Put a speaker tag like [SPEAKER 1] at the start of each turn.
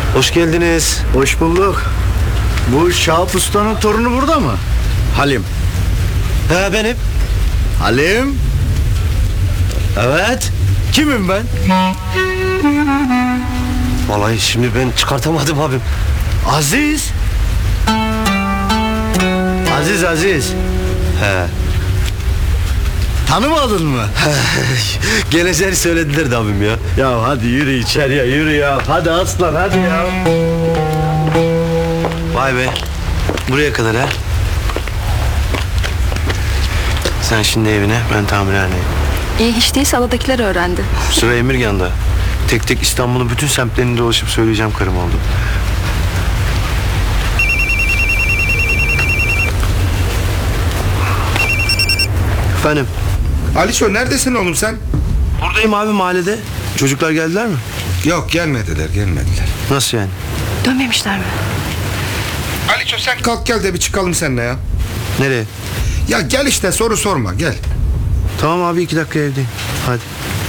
[SPEAKER 1] Hoş geldiniz.
[SPEAKER 2] Hoş bulduk. Bu Şahap Usta'nın torunu burada mı? Halim.
[SPEAKER 1] He benim.
[SPEAKER 2] Halim?
[SPEAKER 1] Evet.
[SPEAKER 2] Kimim ben?
[SPEAKER 1] Vallahi şimdi ben çıkartamadım abim.
[SPEAKER 2] Aziz. Aziz.
[SPEAKER 1] He.
[SPEAKER 2] Tanımadın mı?
[SPEAKER 1] Geleceğini söylediler de abim ya.
[SPEAKER 2] Ya hadi yürü içeriye yürü ya. Hadi aslan hadi ya.
[SPEAKER 1] Vay be. Buraya kadar ha. Sen şimdi evine, ben tamirhaneye.
[SPEAKER 3] İyi hiç değilse adadakiler öğrendi.
[SPEAKER 1] Sıra Emirgan'da. Tek tek İstanbul'un bütün semtlerini dolaşıp söyleyeceğim karım oldu. Efendim?
[SPEAKER 4] Aliço neredesin oğlum sen?
[SPEAKER 1] Buradayım abi mahallede. Çocuklar geldiler mi?
[SPEAKER 4] Yok gelmediler.
[SPEAKER 1] Nasıl yani?
[SPEAKER 3] Dönmemişler mi?
[SPEAKER 4] Aliço sen kalk gel de bir çıkalım seninle ya.
[SPEAKER 1] Nereye?
[SPEAKER 4] Ya gel işte soru sorma gel.
[SPEAKER 1] Tamam abi 2 dakika evdeyim. Hadi.